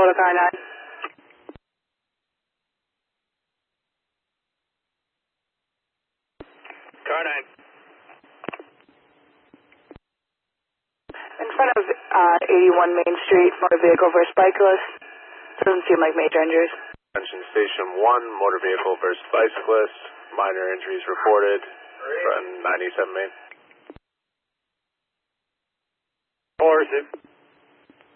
go to car 9. Car 9. In front of 81 Main Street, motor vehicle versus bicyclist. Doesn't seem like major injuries. Attention Station 1, motor vehicle versus bicyclist. Minor injuries reported from 97 Main. 4-6.